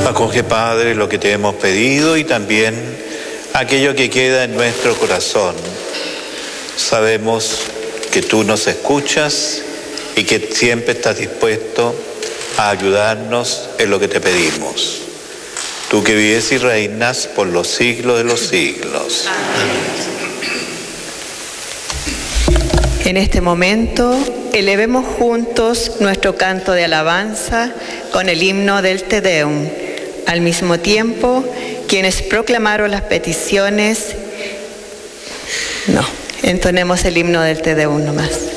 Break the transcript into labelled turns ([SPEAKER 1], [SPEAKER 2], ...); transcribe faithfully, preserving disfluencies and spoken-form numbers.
[SPEAKER 1] Acoge, Padre, lo que te hemos pedido y también aquello que queda en nuestro corazón. Sabemos que tú nos escuchas y que siempre estás dispuesto a ayudarnos en lo que te pedimos. Tú que vives y reinas por los siglos de los siglos.
[SPEAKER 2] En este momento, elevemos juntos nuestro canto de alabanza con el himno del Te Deum. Al mismo tiempo, quienes proclamaron las peticiones, no, entonemos el himno del Te Deum nomás.